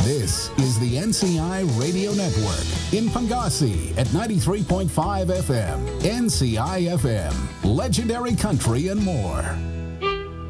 This is the NCI Radio Network in Pangasi at 93.5 FM, NCI FM, Legendary Country and more.